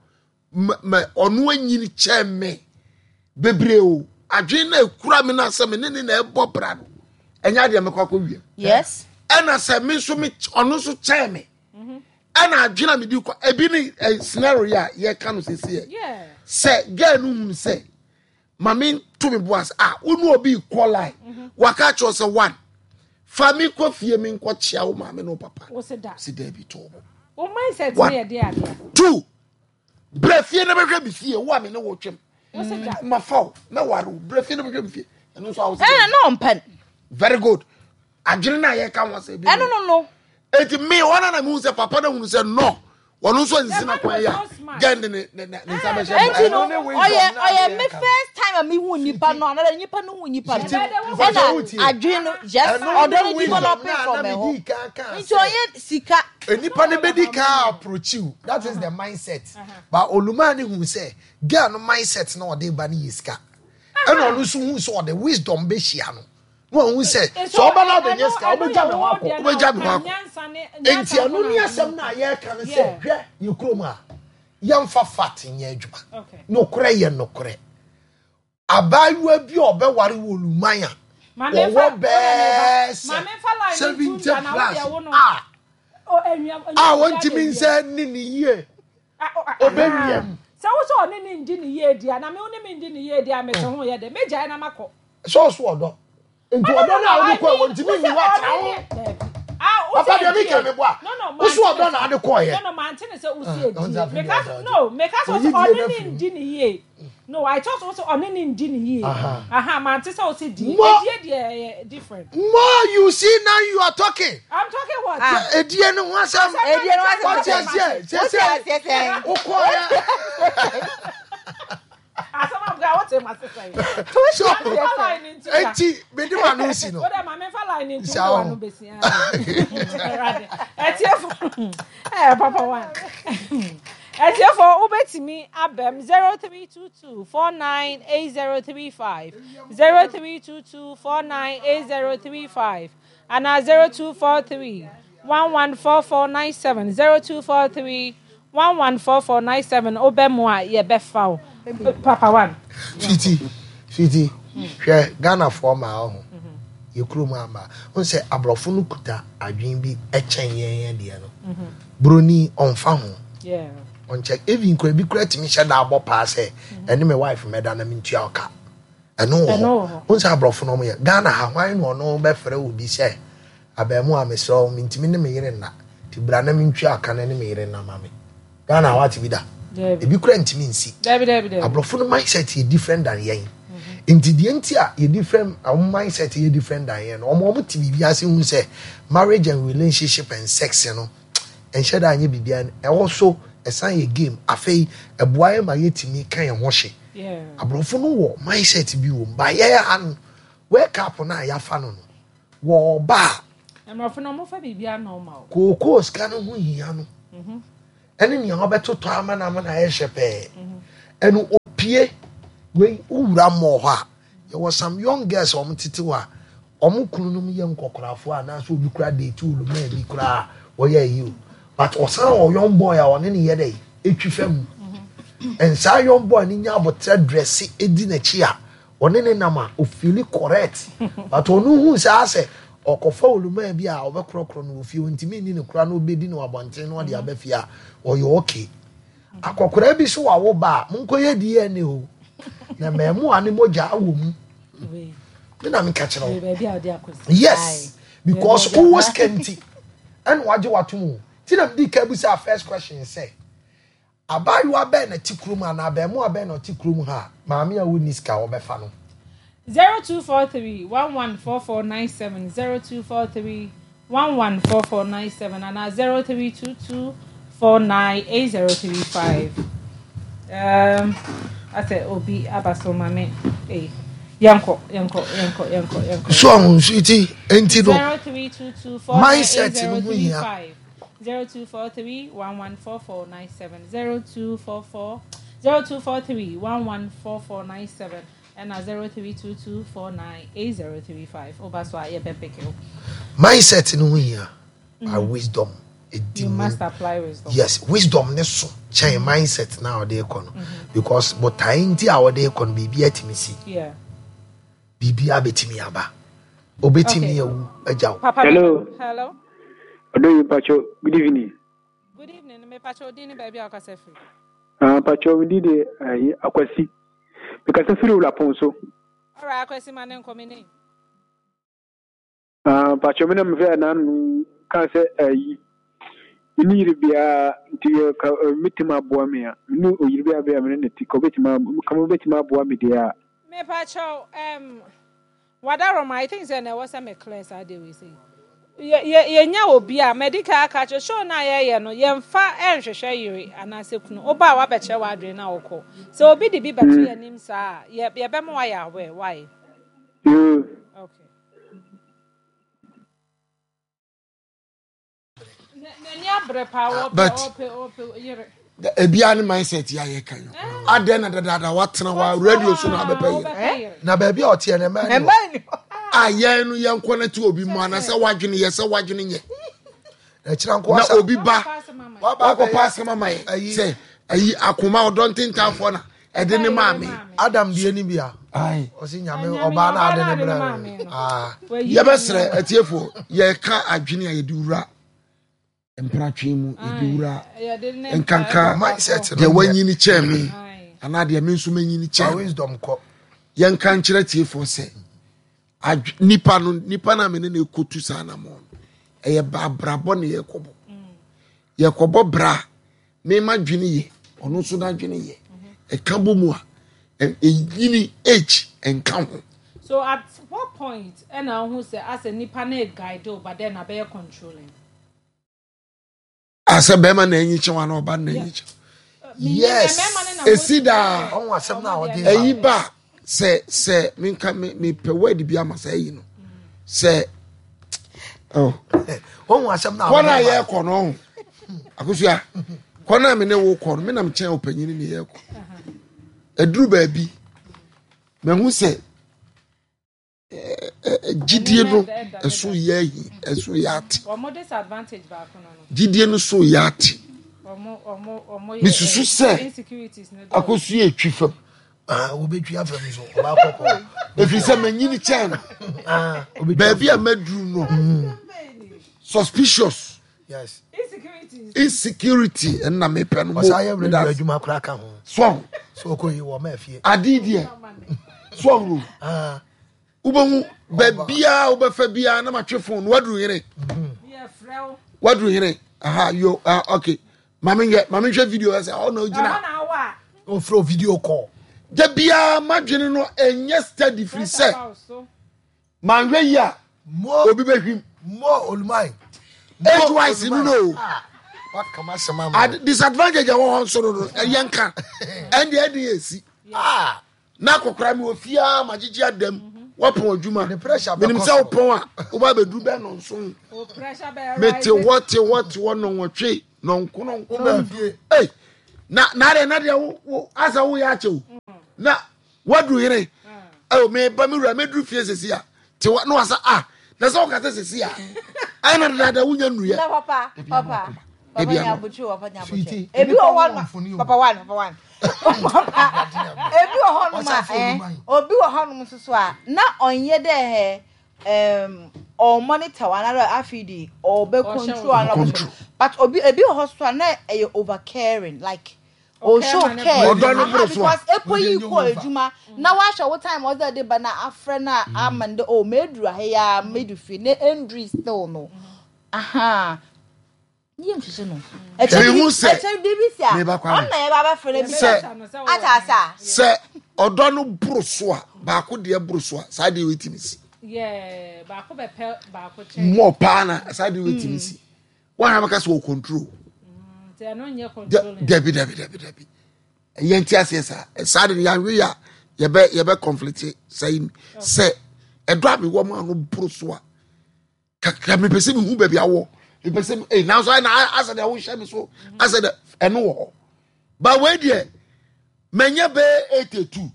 me onu anyini che me bebreo adwen na ekura me na asem ne ne na ebo bra no enya de me kwakọ wie yes ena se me so me ono so che me mhm ena adwen na me di kwa ebi ni scenario ya ye ka no sese yeah se girl no hum se mame to me boas ah onu obi equalize waka cho se one fami ko fie me nko chia wo mame no papa wo se da se da bi to wo mindset ne de ade two brefie na behwe bi fie wo ame ne wo twem ma fall na waru brefie na behwe bi fie eno so awose eh no mpan very good adwene na ye ka won se bi eh no no no eti me wona na me say papa na hunu say no wono so nsi na kwa ya gende ne ne ne sabe she enti no oye oye me first time me hu nipa no na nipa no hu nipa no e na adwene no just order develop from me ho nti oye sika nipa ne bedi ka approach you that is the mindset but oluma ne hu say girl no mindset na ode ba ne yiska e no no so hu so the wisdom be hia no no hu say so oba na be yiska obeja me wako obeja me wako enti anu ni asem na ye ka ne say hwe ye kroma yamfa fat nye adwuma no kore ye no kore abayu abi obeware woluman a mame fa mame fa line seventy plus ah ah want to mean say ni ni ye obewiem se wo so oni ni ndi ni ye dia na me oni mi ndi ni ye dia me so ho ye de meja na makọ so so odo enti odo na odi ko want to mean what ah papa de mi ke me boa wo so odo na ade ko ye no no man tene se wo si edi me ka no me ka so oni ni ndi ni ye no I thought also oni ni ndi ni ye aha man tene se wo si di edi edi different more you see now you are talking I'm talking what edi no ho asam edi no what yes yes yes yes o ko ya asama bga what am I saying to show enti me di ma no si no o de ma me fa line into wa no besi eti efo eh papa one eti efo ubetimi abem zero three two two four nine eight zero three five zero three two two four nine eight zero three five and zero two four three one one four four nine seven zero two four three one one four four nine seven obemu a ye befa papa one fiti fiti hwe Ghana for ma ho ye krum amba on say abrofo no kuta adwen bi echen yen de no broni onfa ho yeah on check even ko bi kura timi hye da abo pa say ene me wife me da na me ntua oka eno on say abrofo no mo ye Ghana ha hwan no no be frɛ obi say abemu a me so me ntimi ne me yire na ti bra na me ntua aka na ne me yire na ma me Ghana what bi da ebi kura ntimi nsi Dabi dabi dabi. abrofo no mindset is different than yen nti die nti a ye different our mindset is different than yen omo omo ti bibia ase hu say marriage and relationship and sex you know and share that anye bibia e also esan ye game afei eboaye ma yetimi kan ye ho hye Yeah. abrofo no wo mindset bi wo ba ye han wake up na ya fa no no wo ba Emrofo no mo fa bibia normal. koko ska no ho hia no mhm ene ni ho beto to ama na ama na ye hyepe enu opie we ura mo ha there was some young girls om titi wa om kunu no ye nkokorafo ana so obi kura date ulu ma bi kura wo ye yi but osan o young boy a one ni ye dey etwi fam and sa young boy ni nya abotre dress edi na chi a one ni nama o feel correct but onu hu sa ase okofa oluma bi a obekrokro no ofie ntimi ni ne kura no obedi no abonten no de abafia o yo okay akokora bi so wa wo ba monkoye di ene o na memu ane moja awo mu We. me na me ka kire We baby out there yes because who was kenti and waje watumu ti na di ka busa first question say abayu abe na tikrum ana abemu abe na tikrum ha maami a woni ska obefa no zero two four three one one four four nine seven zero two four three one one four four nine seven and zero three two two four nine eight zero three five. Um, I said Obi Abaso Mame. Hey, Yanko, Yanko, Yanko, Yanko, Yanko. so on sweetie enti no Zero three two two four nine eight mindset zero no three hia five. Zero two four three one one four four nine seven zero two four four zero two four three one one four four nine seven and a zero three two two four nine eight zero three five. Obaswa Yebepeke. mindset no hia a wisdom You must apply wisdom. yes wisdom ne so change mindset now dey kono because but time ti a dey kono bibi atimi si Yeah. bibi abetimi aba obetimi Okay. ewu ajaw Papa. Hello. Hello. Odo Pacho, good evening. Good evening. Me Pacho Dini baby Akasefi. Ah, Pacho, we did a akwasi. Because I feel la ponso. All right, Akwesi man come in. Ah, Pacho, me na mve na nu kan se ayi. Ni ribia nti ka mitima boa me a. Nu oyiribia be me neti ko betima kam betima boa me dia. Me Pacho um Wadaroma I think say na was a me class I dey we say. Ye ye nya obi a medical catch show na ye ye no ye mfa enhwehwe yiri anase kunu oba wa beche wa adwe na okọ so obi di bi beto ye nim sa ye ye be mo wa ya we why Yo. okay na nya bre pa wo But- ope ope yiri ebia ne mindset ya ye kan aden na dada watena wa radio so na abepa yi na baby o tie na ma ni aye no ye nko na ti obi mu ana se wadwene ye se wadwene nye na kira nko na asa obi ba wako ba pass ma mai say ayi akoma odon tentafo na ede ne maame Adam die ni bia ai o si nyame oba na ade ne bra ah ye besre atiefo ye ka adwene ya ye di wura empratwe mu ye di wura nkanka mindset de wanyini chemi ana de me nso manyini a chemi wisdom ko ye nka nkyere tiefo se nipa no nipa na me ne na ekotu sa na mo eye ba brabo ne ye kobo ye kobo bra me ma dwene ye ono so na dwene ye e ka bo mu a e yini age enka ho. So at what point and now who say as a nipa na guide but then I be controlling asa be ma na enyi chewa na oba na enyi chewa yes esida on wasem na odi eyi ba se se me nka me me pe word bi ama se yi no se oh on wasem na kona ye ko no akusua kona me ne wo ko no me na me chen opanyini ne ye ko eduru ba bi me hu se gidie no eso ye yi eso ya ti or more disadvantage back on gidie no so ya ti or more or more or more misusu se insecurities no akosua etwi fam ah obetwi afam so oba kokko efi se manyini chen ah ba bi a maduru no suspicious yes insecurities insecurity and na me pe no o sa ye bra adwuma kra ka ho so so ko yi wo ma afie adidie so ru ah ubehu ba bia ubefa bia na matwe phone wadru yire yeah frel wadru yire aha yo ah okay Mami ye, mami share video I say oh no jina. O throw video call. Je bia madwene no enye steady free say. Man we ya mo obi behwim mo olumai. Age wise no no. What come as mama? At disadvantage I want so no yanka. And the idea is ah na kokra me ofia magigi adam. Wapon adwuma. The pressure be. Menim say opon a wo ba bedu be no so. O pressure be right. Mete what what one no wotwe no nko no nko. Hey. Na na de na de wo asa wo ya chew. Na wadu yire. Oh me ba me wura me dru fie sesi a. Te no asa ah. Na so ka sesi a. Ai na da da wunya nuya. Na papa, papa. Papa ya buchu, papa ya buchu. Ebi Ebi o one, papa one, papa one. Ebi o honu ma eh. Obi o honu so a na onye de eh um or monitor another afidi or be control another. But obi ebi o hospital na e over caring like o show care because epo yi ko ejuma na wa hwe what time other day ba na afre na amande o medru ya medufi ne endri still no. Aha. Yem hwehwe no. E che dibisia. On na ye baba fere bi. Atasa. Se odo no bruso a ba ko de bruso a sa de wetimisi. Yeah, ba ko be pe ba ko che. Mo pa na sa de wetimisi. One have ka so control. They no nye control. Debi debi debi debi. Yenti asesa. Sa de ya we ya ye be ye be conflict say say e do abi wo ma no bruso a. Ka me pese me hu ba bi awo. You person, hey, now so I said I will share me so. I said, I know. But wait there, Menya be eighty-two.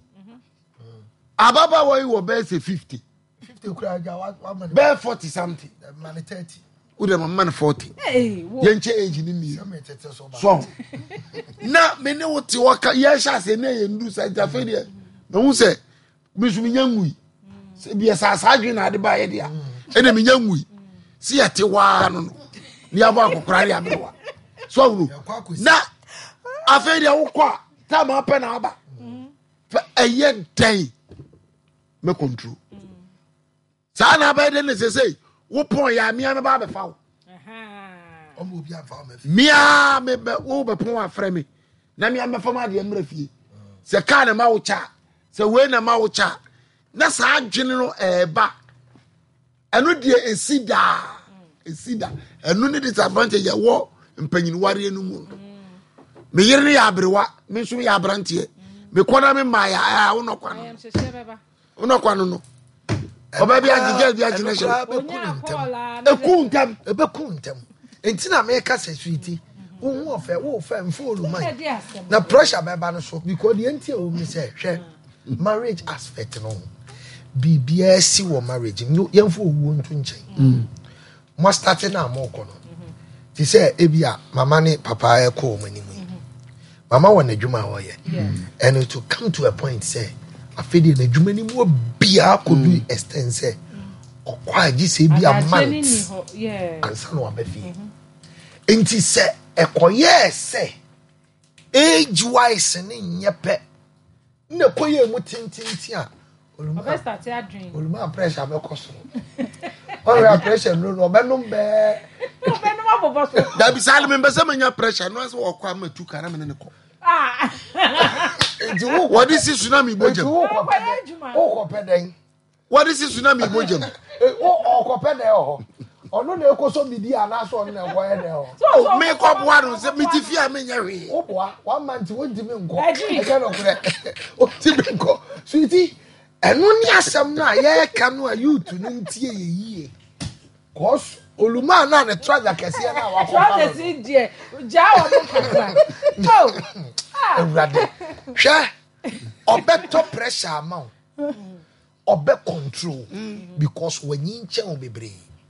Ababa wa you be say fifty. fifty one man. Be forty something. Man thirty. Who the man forty? Hey, yenche age ni mi. So. Na me ne woti waka ye sha se na ye ndu sa jafe de. Me hu se me su mi nyangui. Se bi sa sa adwen na de ba ye dia. E na me nyangui. Si ate wa no no. Ni abo akokra ya mewa. So wu. Na afa de wo kwa ta ma pe na aba. Fa eye dan me control. Sa na ba de ne se se wo pon ya mia me ba be fa wo. Aha. Omo obi afa me. Mia me be wo be pon afre me. Na mia me fa ma de mra fie. Se ka na ma wo cha. Se we na ma wo cha. Na sa adwene no e ba. Eno de esida. Esida. Eno ne disadvantage ya wo mpanyin ware enu mu. Me yire ne ya abrewa, me so ya abrante. Me kona me ma ya a wo no kwa no. Wo no kwa no no. Oba bi agige bi agine she. Eku ntam, ebeku ntam. Enti na me ka se sweetie. Wo hu ofe, wo ofe mfolu man. Na pressure be ba no so because the enti o mi say hwe marriage aspect no. Bibia si wo marriage. Yemfo owo ntu nchen. Mo start na mo ko no. Ti say ebia mama ne papa e ko mo nimu. Mama won adwuma wo ye. And to come to a point say afedi na adwuma ni mu bia ko do extend say okwa agi say bia month. Yeah. Ansa no abafi. Enti say ekoye say age wise ni nyepe. Na koye mu tintinti a Oluma start ya dream. Oluma pressure be koso. Ora pressure no no be no be. No be no ma bobo so. Da bi sale me be se manya pressure no so okwa ma tu kana me ne ko. Ah. Enti wo what is tsunami bojam? Wo ko pe. Wo ko pe den. What is tsunami bojam? Wo ko pe den ho. Ono na ekoso bidi ana so na go ye den ho. So me ko boa no se me ti fia me nya hwe. Wo boa one month wo di me nko. E ka no kure. O ti me nko. Sweetie eno ni asem na ye ka no a youth no ntie ye yie. Cause Oluma na ne trouser kese na wa ko. Trouser si die. Ja o mo kakra. Oh. Ewrade. Hwe obeto pressure amount. Obe control because when you nche on bebre.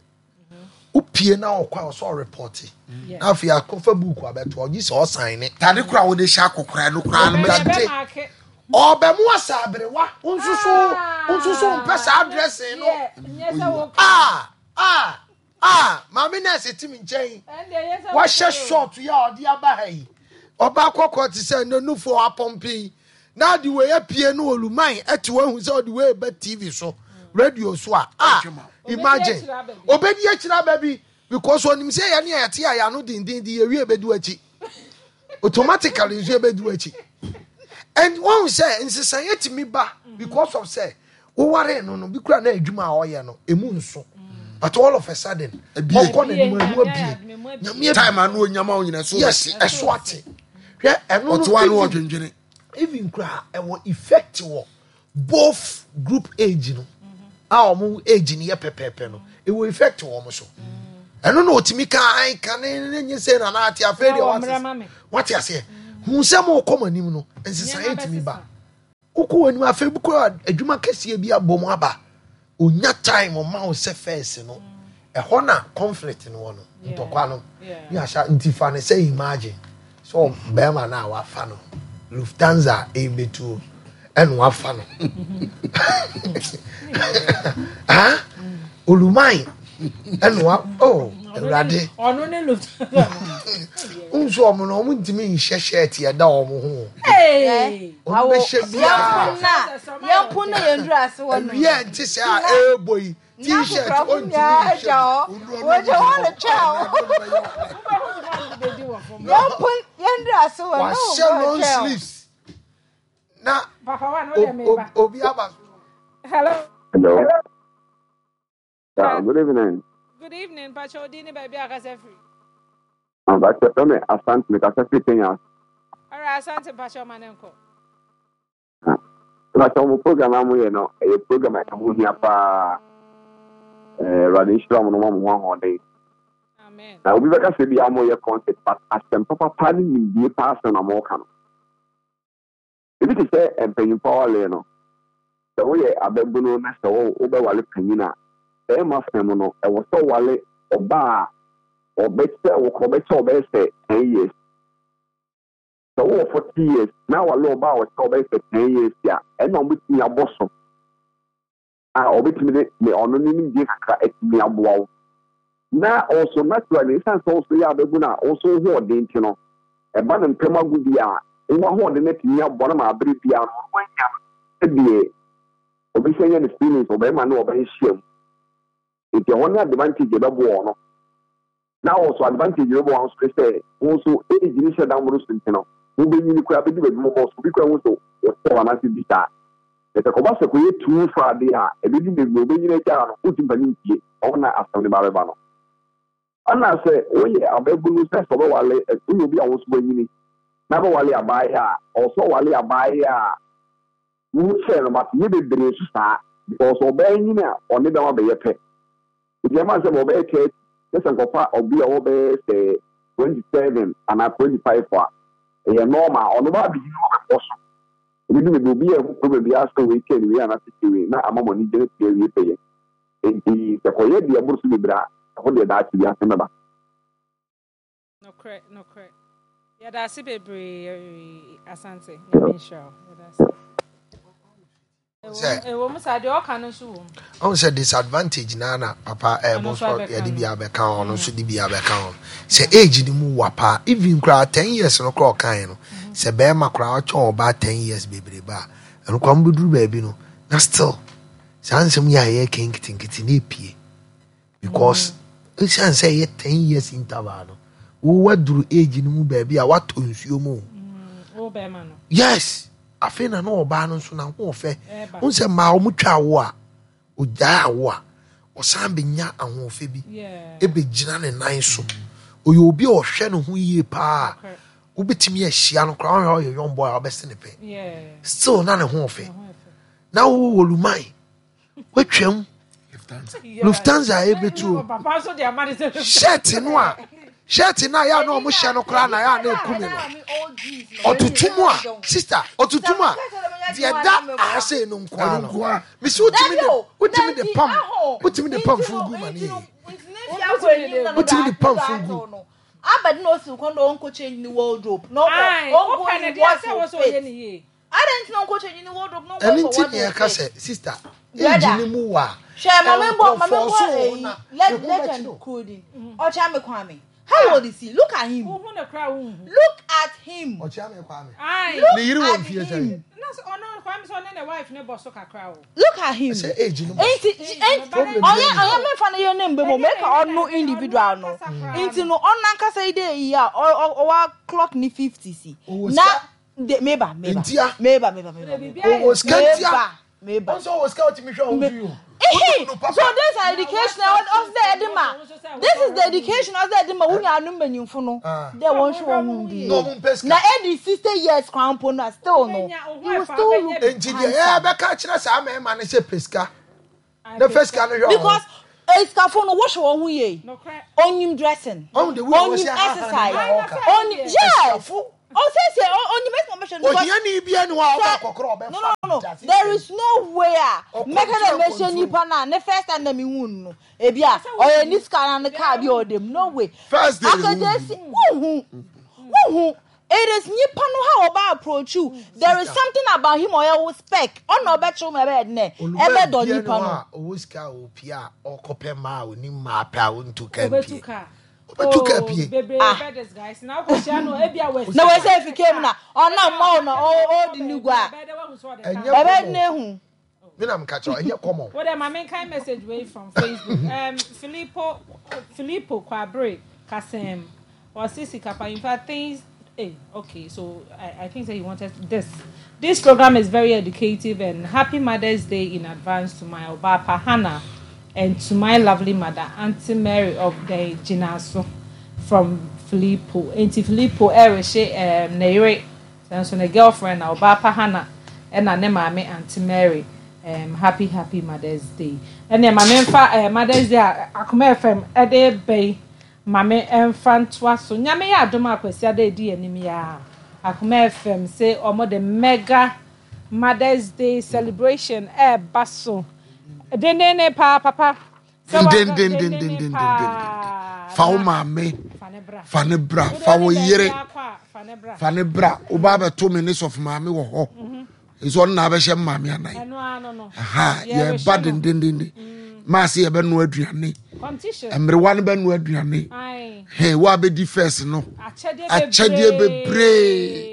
Upie na okwa so report. Na afi akofa book abeto ogi se o sign it. Tade kura wo de sha kokora no kura no me. Obe mu asabrewa unsusu unsusu mpesa address no. Ah ah ah mama na se timi nchen. Wa she short ya odi aba hai. Oba kokko ti se no nufo apompi. Na the way apie no oluman eti wa hu se the way be T V so radio so a ah imagine obedi akira baby because onim se ya ne ya te ya no din din di ewie bedu achi automatically nso be do achi and one say nsesan yetimi ba because of say wo ware no no bi kura na adwuma a oye no emu nso but all of a sudden okọ na emu emu abie nyame time anu onyama onyina so yes eso ate hwe eno no one wo dwendwene even kura e wo effect wo both group age no a omo age ni ye pepepe no e wo effect wo mo so eno no otimi kan kan nyi se na na ate afedi what what ya say hu se mo koma nim no ensesa etimi ba kokko anim afi bu ko adwuma kese bi abom aba onya time o ma o se face no e ho na conflict no no ntokwa no ni asha ntifa ne say imagine so be ma na wa fa no Lufthansa e betu enu wa fa no ah olumai enu wa oh Rade. Ono ne Lufthansa. Unso omo no omo ntimi nhye shirt ye da omo ho. Eh. Omo be hye bia. Yempu na yendura ase wono. Ye nti se a eh boy. T-shirt on ntimi nhye. Woje wona chao. Yempu yendura ase wono. Wa shell long sleeves. Na Papa wa no dem ba. Obi aba. Hello. Hello. Yeah, good evening. Good evening, Pacho Dini baby akase free. I'm back to me Asante me kase free Kenya. All right, Asante Pacho manenko. Ah. Na chomo program amu ye no, e program e amu hia pa eh radishra mo no mo ho dey. Amen. Na obi beka se bi amu ye concept but asem papa pa ni bi pass na mo ka no. Ebi ti se empenyu power le no. So ye abebuno na so wo be wale panyina. E ma fem no e wo so wale oba obetse wo ko betse obese ten years so wo forty years na wale oba wo so obese ten years ya e no bitimi aboso ah obetimi de me ono ni ni kakra etimi abowo na also naturally sense also ya bebu na also ho odin ti no e ba na mpema gudi a e wa ho odin na timi abo na ma abere bia no wanya e die obese nya the feelings obema na obehye if you want advantage you don't want now also advantage you want to say also age ni share down most thing no we be ni kwa be be mo boss bi kwa also o na ti bita e te ko ba se ko ye too far dey ha e be ni be be ni ja no o ti ba ni tie o na asam ni ba be ba no ana se o ye abegulu se so be wale e ni bi awon so ba ni na ba wale abai ha also wale abai ha wo se no ma ni be bre su sa because obey ni na oni da wa be ye pe the man said, "Obey, Kate. Just a copa or be obey say twenty-seven and a twenty-five for a normal or no baby. We will be able to be asked to weekend. We are not doing now. I'm on the day pay. The Koya be able to be bra. Hold that to be asked. No correct, no correct. Yeah, that's a baby. Asante, I'm sure. I said disadvantage nana papa eh boss ya di bia be kan ono so di bia be kan say age ni mu wapa even kra ten years no kra kan no say be ma kra cho ba ten years bebre ba eno kwa mbuduru ba bi no na still sansem ya ye kenkitikiti na epie because it can say ye ten years interval no wo waduru age ni mu ba bi a wato nsuo mu wo be ma no yes afena no oba no so na ho ofe unse ma o mutwa wo a ogya wo a o san benya ahofe bi e be gina ne nan so oyo obi o hwe no ho yie pa wo betimi ya hia no kra o young boy o be sene pe still na ne ho ofe na wo wolumai wetwam Lufthansa e betu papa so dia ma de shirt no a shirt na ya no mo hye no kra na ya na ekumi no otutumu a sister otutumu a dia da ase no nkwa no me so utimi de utimi de pam utimi de pam fugu mani utimi de pam fugu abad no si kondo onko change ni wardrobe no onko na dia se wo so ye ni ye I didn't know coach ni wardrobe no any thing ya ka say sister age ni mu wa share mama mbo mama let legend coding o cha me kwame. How old is he? Look at him. Look at him. Look at him. Ochiame Kwame. Aye. Ne yiri won fie say. Na so ono Kwame so na wife ne boss kakra o. Look at him. Say age no. Enti enti oya oya me fa na your name be mo make ono individual no. Enti no on nankasa ide yi a o wa clock ni fifty si. Na meba meba. Meba meba meba. O skantia. Meba. Also o scout me hwe o you. So this is education of the edema. This is the education of the edema. We are no menyimfo no. They won't show who be. Na eighty sixty years crown pona still no. You still look. Engineer e be ka kire sa ma ma ne se peska. The peska no hwe. Because eska for no wash won hu ye. Onyim dressing. Onyim exercise. Onyim yes. Oh, say say on the best mention. No, no, no. There is no way. Make a mention you pana. The first time me won. Ebia or any scan and the car be or them. No way. First day. It is new pano how about approach you. There is something about him or your spec. On no better my bed ne. Ever done you pano. Oska opia or copema ni ma pa unto can. But you baby, bedders guys. Now Cristiano Ebia West. No, I say if you came now. Oh, now more all the new guy. Bed ne hu. Me na mka cho enye komo. What am I main kind message way from Facebook? Um Filippo Filippo Kwabre Kasem or Sisi Kapa. In fact things eh okay, so I, I think that he wanted this. This program is very educative and happy Mother's Day in advance to my Obapa Hannah. And to my lovely mother, Auntie Mary of the Jinaso from Filippo. Auntie Filippo, Erishe, um, Nere, and so the girlfriend, our Bapa Hannah, and I name Auntie Mary. Um, happy, happy Mother's Day. And then my memfa, Mother's Day, I come from Ede Bay, Mamma and Francois. So, Yamia, Doma, Quesia, de Dianimia. I come from say, or more the mega Mother's Day celebration, eh, Basso. Den den pa papa den den den den den den fa o ma me fa ne bra fa wo yire fa ne bra o ba be to me ne sof ma me wo ho iso na be hye ma me anan eno ano no aha ye ba den den den ma se ye be no aduane competition emre wan be no aduane ai he wa be di first no achede bebre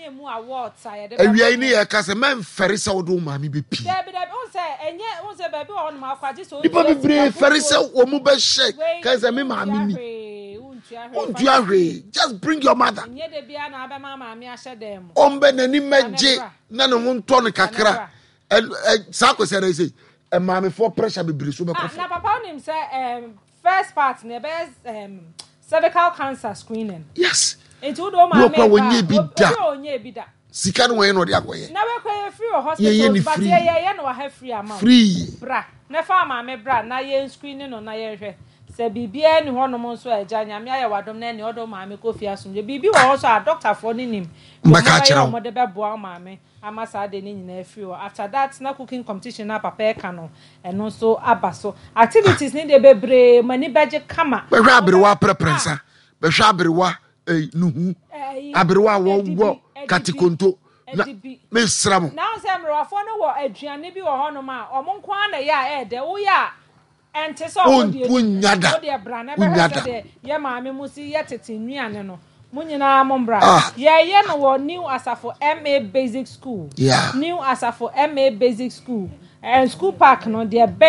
Ewia ni e ka se men feri se wodo ma mi be pi. Debi debi on se enye on se baby on ma kwaje so. Ipo bebre feri se wo mu be hye ka se me ma mi ni. Untu ahwe. Just bring your mother. Enye de bia na be ma ma mi ahye dem. Ombe nani meje na no nto ne kakra. Sa ko se say e ma me for pressure bebre so be ko. Na papa nim say um first part ne be um cervical cancer screening. Yes. Enti wo do ma me. Wo onye bi da. Onye bi da. Sika no we no de akoye. Na we koye free hospital but ye ye no ha free amount. Free. Bra. Na fa ma me bra na ye screening no na ye hwe. Se bibia ni hono mo so agya nyame aye wadom na ni odo ma me kofi asom. Je bibi wo so a doctor for ni nim. Mbaka kira. Mo de be boa ma me. Ama sa de ni nyina free. After that na cooking competition na papa e ka no. Eno so abaso. Activities ni de bebre mani beje kama. Be hwa abrewa preference. Be hwa abrewa eh nuhu. Abrewa wo wo katikonto na me sram now say mrofo no wo aduane bi wo hono ma omonko ana ya e de wo ya ente so wo de unyada wo de bra na be de ye maame musi ye tete nnuane no munyina mombra ye ye no wo new asafo M A Basic School yeah new asafo M A Basic School and school park no de